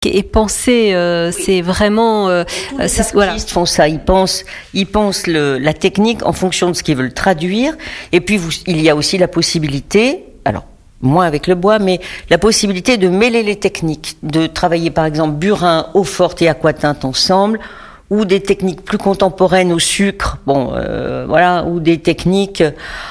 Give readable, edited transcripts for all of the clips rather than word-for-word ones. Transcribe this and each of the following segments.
est pensé, c'est vraiment... les artistes font ça, ils pensent la technique en fonction de ce qu'ils veulent traduire. Et puis, il y a aussi la possibilité, alors moins avec le bois, mais la possibilité de mêler les techniques, de travailler par exemple burin, eau-forte et aquatinte ensemble, ou des techniques plus contemporaines au sucre, ou des techniques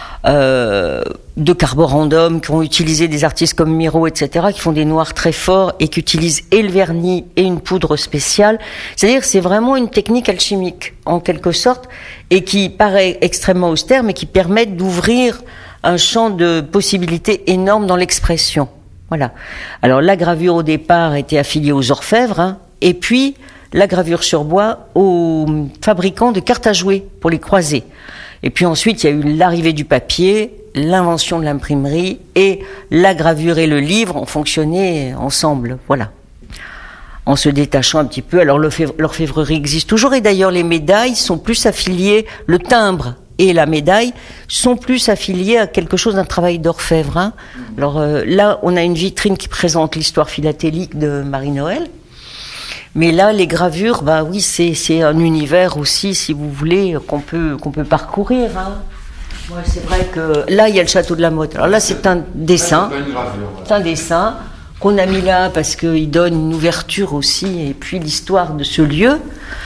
de carborandum qui ont utilisé des artistes comme Miro, etc., qui font des noirs très forts et qui utilisent et le vernis et une poudre spéciale. C'est-à-dire c'est vraiment une technique alchimique, en quelque sorte, et qui paraît extrêmement austère, mais qui permet d'ouvrir un champ de possibilités énorme dans l'expression. Voilà. Alors la gravure au départ était affiliée aux orfèvres, et puis la gravure sur bois aux fabricants de cartes à jouer pour les croisés. Et puis ensuite, il y a eu l'arrivée du papier, l'invention de l'imprimerie, et la gravure et le livre ont fonctionné ensemble, voilà. En se détachant un petit peu. Alors l'orfèvrerie existe toujours, et d'ailleurs les médailles sont plus affiliées, le timbre et la médaille sont plus affiliés à quelque chose d'un travail d'orfèvre. Hein. Alors là, on a une vitrine qui présente l'histoire philatélique de Marie-Noël. Mais là, les gravures, oui, c'est un univers aussi, si vous voulez, qu'on peut parcourir. Hein. Ouais, c'est vrai que là, il y a le château de la Motte. Alors là, c'est un dessin. C'est un dessin qu'on a mis là parce qu'il donne une ouverture aussi, et puis l'histoire de ce lieu.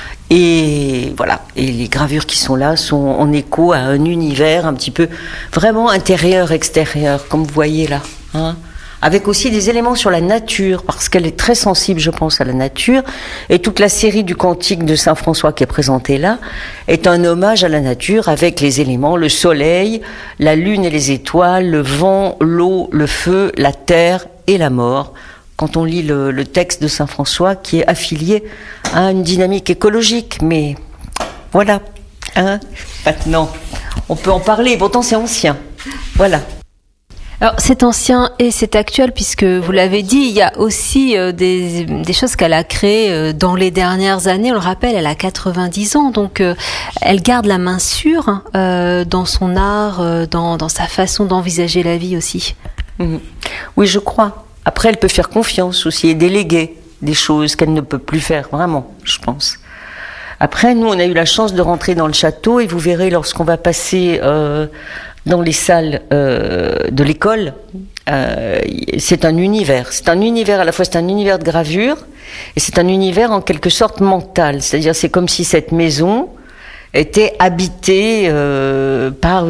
Et voilà. Et les gravures qui sont là sont en écho à un univers un petit peu vraiment intérieur-extérieur, comme vous voyez là. Hein. Avec aussi des éléments sur la nature, parce qu'elle est très sensible, je pense, à la nature. Et toute la série du Cantique de Saint François qui est présentée là est un hommage à la nature avec les éléments, le soleil, la lune et les étoiles, le vent, l'eau, le feu, la terre et la mort. Quand on lit le texte de Saint François qui est affilié à une dynamique écologique. Mais voilà, hein, maintenant, on peut en parler, pourtant c'est ancien. Voilà. Alors c'est ancien et c'est actuel puisque vous l'avez dit, il y a aussi des choses qu'elle a créées dans les dernières années. On le rappelle, elle a 90 ans, donc elle garde la main sûre dans son art, dans sa façon d'envisager la vie aussi. Mmh. Oui, je crois. Après, elle peut faire confiance aussi et déléguer des choses qu'elle ne peut plus faire, vraiment, je pense. Après, nous, on a eu la chance de rentrer dans le château et vous verrez lorsqu'on va passer... dans les salles de l'école, c'est un univers. C'est un univers, à la fois c'est un univers de gravure, et c'est un univers en quelque sorte mental. C'est-à-dire c'est comme si cette maison était habitée par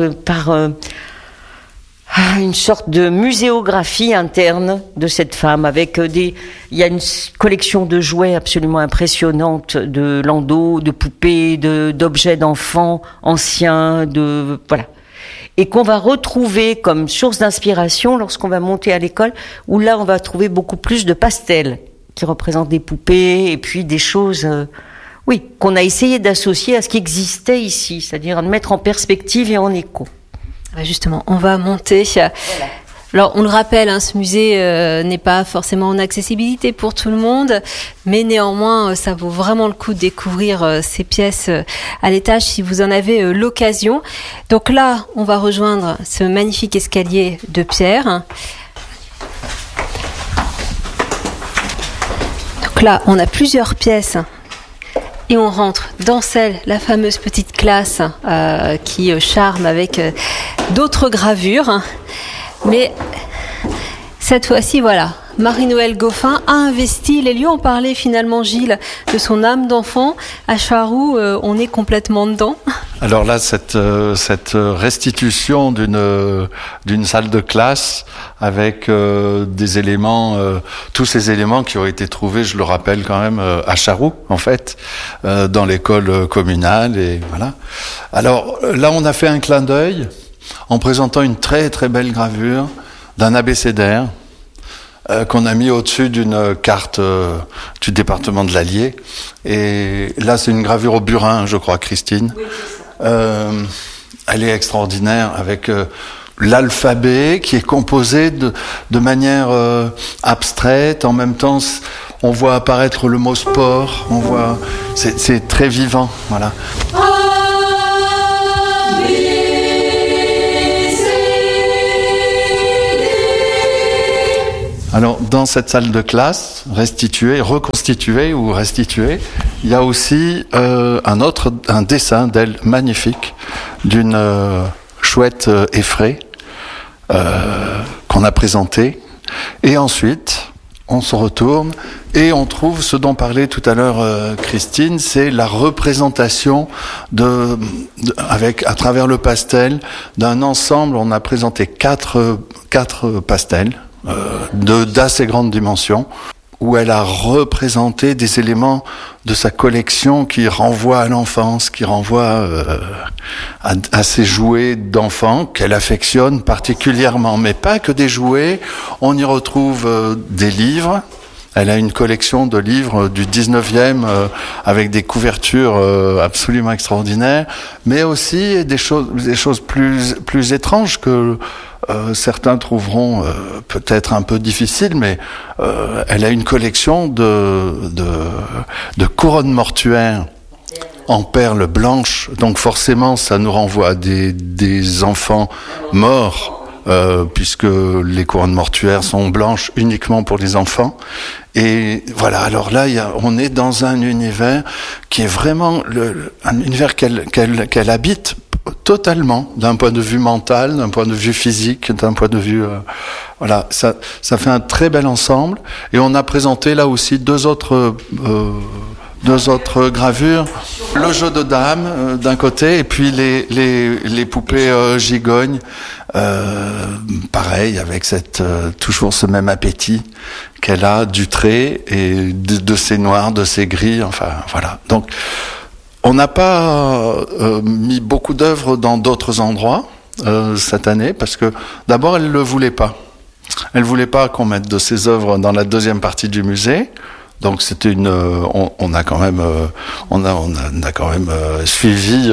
une sorte de muséographie interne de cette femme, avec il y a une collection de jouets absolument impressionnante, de landaux, de poupées, d'objets d'enfants anciens, voilà. Et qu'on va retrouver comme source d'inspiration lorsqu'on va monter à l'école, où là on va trouver beaucoup plus de pastels qui représentent des poupées et puis des choses, qu'on a essayé d'associer à ce qui existait ici, c'est-à-dire de mettre en perspective et en écho. Justement, on va monter. Voilà. Alors, on le rappelle, ce musée n'est pas forcément en accessibilité pour tout le monde, mais néanmoins, ça vaut vraiment le coup de découvrir ces pièces à l'étage si vous en avez l'occasion. Donc là, on va rejoindre ce magnifique escalier de pierre. Donc là, on a plusieurs pièces. Et on rentre dans la fameuse petite classe qui charme avec d'autres gravures. Mais cette fois-ci, voilà, Marie-Noël Goffin a investi les lieux. On parlait finalement, Gilles, de son âme d'enfant. À Charroux, on est complètement dedans. Alors là, cette restitution d'une salle de classe avec des éléments, tous ces éléments qui ont été trouvés, je le rappelle quand même, à Charroux, en fait, dans l'école communale, et voilà. Alors là, on a fait un clin d'œil en présentant une très très belle gravure d'un abécédaire qu'on a mis au-dessus d'une carte du département de l'Allier. Et là, c'est une gravure au burin, je crois, Christine. Oui, c'est ça. Elle est extraordinaire, avec l'alphabet qui est composé de manière abstraite. En même temps, on voit apparaître le mot sport. C'est très vivant, voilà. Alors, dans cette salle de classe, reconstituée ou restituée, il y a aussi un dessin d'elle magnifique d'une chouette effraie qu'on a présenté. Et ensuite, on se retourne et on trouve ce dont parlait tout à l'heure Christine, c'est la représentation à travers le pastel d'un ensemble. On a présenté quatre pastels d'assez grande dimension, où elle a représenté des éléments de sa collection qui renvoient à l'enfance, qui renvoient à ses jouets d'enfants qu'elle affectionne particulièrement. Mais pas que des jouets, on y retrouve des livres. Elle a une collection de livres du 19e avec des couvertures absolument extraordinaires, mais aussi des choses plus étranges que certains trouveront peut-être un peu difficiles, mais elle a une collection de couronnes mortuaires en perles blanches. Donc forcément, ça nous renvoie à des enfants morts, puisque les couronnes mortuaires sont blanches uniquement pour les enfants. Et voilà, alors là, on est dans un univers qui est vraiment un univers qu'elle habite totalement, d'un point de vue mental, d'un point de vue physique, d'un point de vue... voilà, ça fait un très bel ensemble. Et on a présenté là aussi deux autres gravures. Le jeu de dames d'un côté, et puis les poupées gigognes. Pareil, avec toujours ce même appétit qu'elle a du trait et de ses noirs, de ses gris, enfin voilà. Donc, on n'a pas mis beaucoup d'œuvres dans d'autres endroits cette année, parce que d'abord, elle ne le voulait pas. Elle ne voulait pas qu'on mette de ses œuvres dans la deuxième partie du musée. Donc c'était on a quand même suivi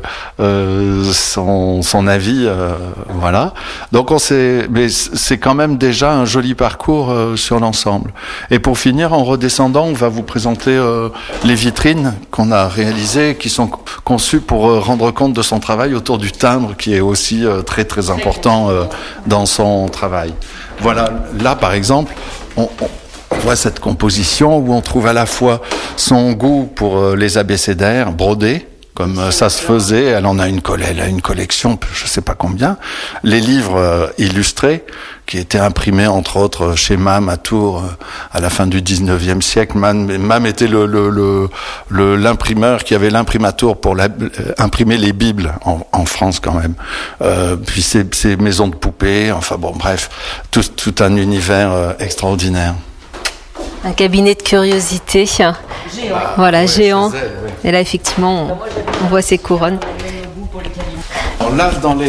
son avis, voilà. Donc mais c'est quand même déjà un joli parcours sur l'ensemble. Et pour finir, en redescendant, on va vous présenter les vitrines qu'on a réalisées, qui sont conçues pour rendre compte de son travail autour du timbre, qui est aussi très très important dans son travail. Voilà, là par exemple, on voit cette composition où on trouve à la fois son goût pour les abécédaires brodés, comme ça se faisait. Elle a une collection, je sais pas combien. Les livres illustrés, qui étaient imprimés entre autres chez Mam à Tours à la fin du 19e siècle. Mam était l'imprimeur qui avait l'imprimatur pour imprimer les Bibles en France quand même. Puis ces maisons de poupées, enfin bon, bref, tout un univers extraordinaire. Un cabinet de curiosité. Géant. Voilà, ouais, géant. Elle, ouais. Et là, effectivement, on voit ces couronnes. Alors là,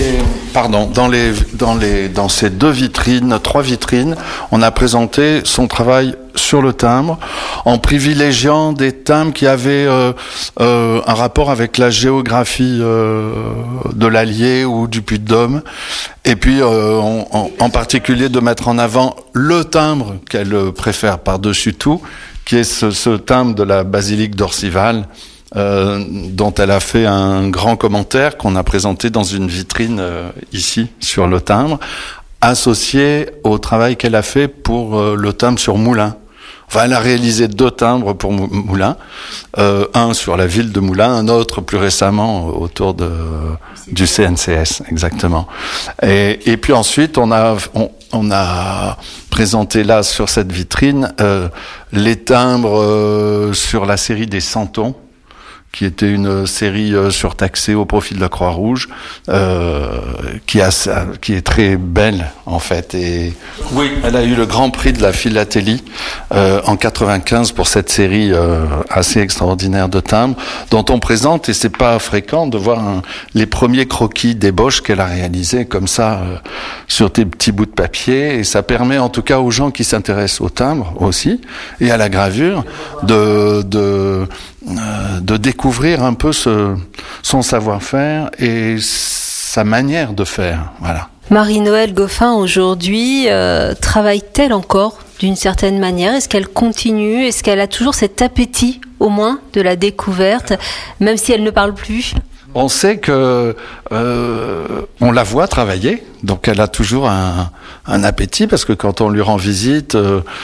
dans ces trois vitrines, on a présenté son travail sur le timbre, en privilégiant des timbres qui avaient un rapport avec la géographie de l'Allier ou du Puy-de-Dôme, et puis en particulier de mettre en avant le timbre qu'elle préfère par-dessus tout, qui est ce timbre de la basilique d'Orcival, dont elle a fait un grand commentaire qu'on a présenté dans une vitrine ici sur le timbre, associé au travail qu'elle a fait pour le timbre sur Moulins. Enfin, elle a réalisé 2 timbres pour Moulins, un sur la ville de Moulins, un autre plus récemment autour du CNCS, exactement. Et puis ensuite, on a présenté là sur cette vitrine les timbres sur la série des Santons, qui était une série surtaxée au profit de la Croix-Rouge, qui est très belle en fait. Et oui, elle a eu le Grand Prix de la philatélie en 95 pour cette série assez extraordinaire de timbres, dont on présente, et c'est pas fréquent de voir les premiers croquis d'ébauche qu'elle a réalisés comme ça sur des petits bouts de papier, et ça permet en tout cas aux gens qui s'intéressent au timbre aussi et à la gravure de découvrir un peu son savoir-faire et sa manière de faire. Voilà. Marie-Noëlle Goffin, aujourd'hui, travaille-t-elle encore d'une certaine manière? Est-ce qu'elle continue? Est-ce qu'elle a toujours cet appétit, au moins, de la découverte, même si elle ne parle plus? On sait que on la voit travailler. Donc elle a toujours un appétit parce que quand on lui rend visite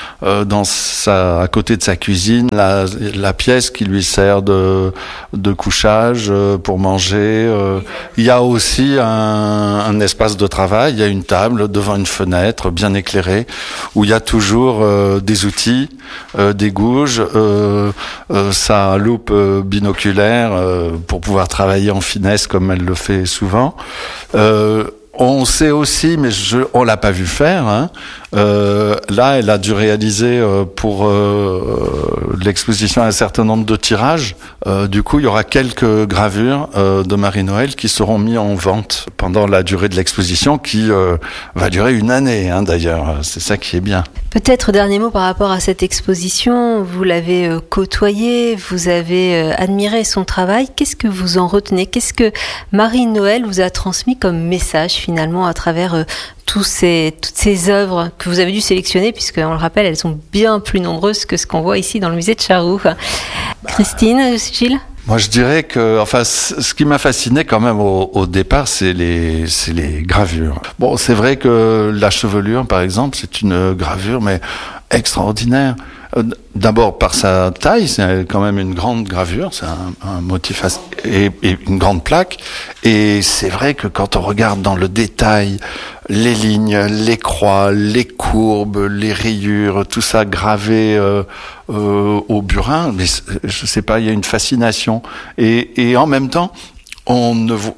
à côté de sa cuisine, la pièce qui lui sert de couchage pour manger, il y a aussi un espace de travail, il y a une table devant une fenêtre bien éclairée où il y a toujours des outils, des gouges, sa loupe binoculaire pour pouvoir travailler en finesse comme elle le fait souvent. On sait aussi, mais on l'a pas vu faire. Là, elle a dû réaliser pour l'exposition un certain nombre de tirages. Du coup, il y aura quelques gravures de Marie-Noël qui seront mises en vente pendant la durée de l'exposition, qui va durer une année. D'ailleurs, c'est ça qui est bien. Peut-être dernier mot par rapport à cette exposition. Vous l'avez côtoyée, vous avez admiré son travail. Qu'est-ce que vous en retenez ? Qu'est-ce que Marie-Noël vous a transmis comme message finalement à travers toutes ces œuvres que vous avez dû sélectionner, puisque on le rappelle, elles sont bien plus nombreuses que ce qu'on voit ici dans le musée de Charroux. Christine, Gilles ? Moi, je dirais que, ce qui m'a fasciné quand même au départ, c'est les gravures. Bon, c'est vrai que la chevelure, par exemple, c'est une gravure, mais extraordinaire. D'abord par sa taille, c'est quand même une grande gravure, c'est un motif et une grande plaque. Et c'est vrai que quand on regarde dans le détail, les lignes, les croix, les courbes, les rayures, tout ça gravé au burin, mais je sais pas, il y a une fascination. Et en même temps, on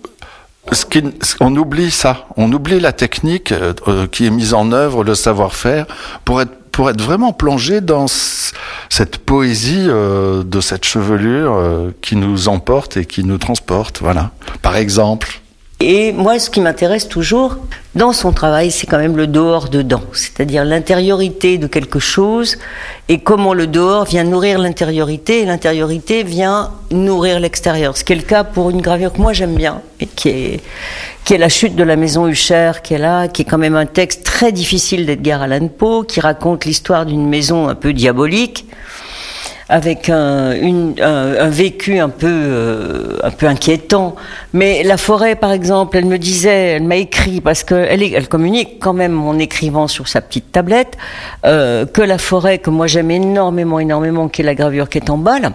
oublie ça, on oublie la technique qui est mise en œuvre, le savoir-faire, pour être vraiment plongé dans cette poésie de cette chevelure qui nous emporte et qui nous transporte, voilà. Par exemple. Et moi, ce qui m'intéresse toujours dans son travail, c'est quand même le dehors-dedans, c'est-à-dire l'intériorité de quelque chose et comment le dehors vient nourrir l'intériorité et l'intériorité vient nourrir l'extérieur. Ce qui est le cas pour une gravure que moi j'aime bien et qui est La chute de la maison Usher, qui est quand même un texte très difficile d'Edgar Allan Poe, qui raconte l'histoire d'une maison un peu diabolique, avec un vécu un peu inquiétant. Mais la forêt, par exemple, elle m'a écrit, parce que elle communique quand même en écrivant sur sa petite tablette, que la forêt, que moi j'aime énormément, qui est la gravure qui est en bas, là,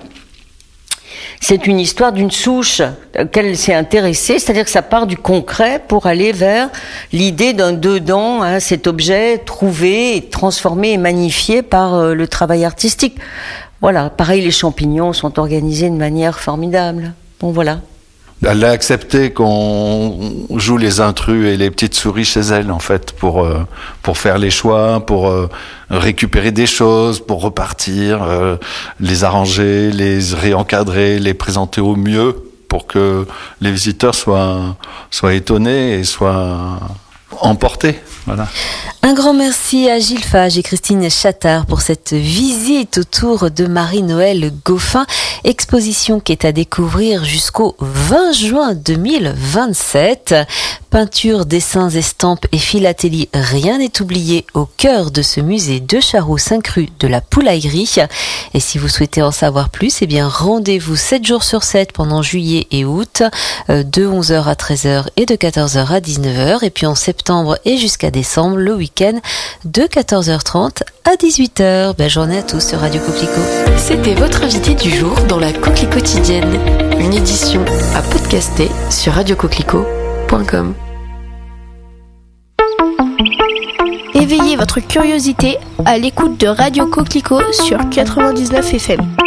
c'est une histoire d'une souche à laquelle elle s'est intéressée, c'est-à-dire que ça part du concret pour aller vers l'idée d'un dedans, cet objet trouvé, transformé et magnifié par le travail artistique. Voilà, pareil, les champignons sont organisés de manière formidable. Bon, voilà. Elle a accepté qu'on joue les intrus et les petites souris chez elle, en fait, pour faire les choix, pour récupérer des choses, pour repartir, les arranger, les réencadrer, les présenter au mieux, pour que les visiteurs soient étonnés et soient emportés. Voilà. Un grand merci à Gilles Fage et Christine Chattard pour cette visite autour de Marie-Noël Gauffin, exposition qui est à découvrir jusqu'au 20 juin 2027. Peinture, dessins, estampes et philatélie, rien n'est oublié au cœur de ce musée de Charroux 5 rue de la Poulaillerie. Et si vous souhaitez en savoir plus, rendez-vous 7 jours sur 7 pendant juillet et août, de 11h à 13h et de 14h à 19h. Et puis en septembre et jusqu'à décembre, le week-end, de 14h30 à 18h. Belle journée à tous sur Radio Coquelicot. C'était votre invité du jour dans la Coquelicot quotidienne, une édition à podcaster sur radiocoquelicot.com. Éveillez votre curiosité à l'écoute de Radio Coquelicot sur 99 FM.